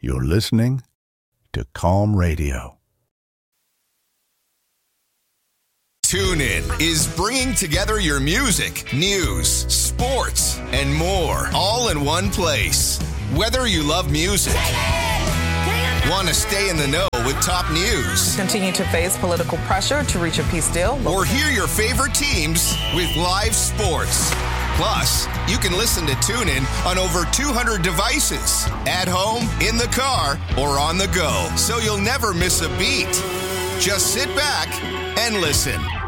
You're listening to Calm Radio. TuneIn is bringing together your music, news, sports, and more, all in one place. Whether you love music, want to stay in the know with top news, continue to face political pressure to reach a peace deal, or hear your favorite teams with live sports. Plus, you can listen to TuneIn on over 200 devices, at home, in the car, or on the go, so you'll never miss a beat. Just sit back and listen.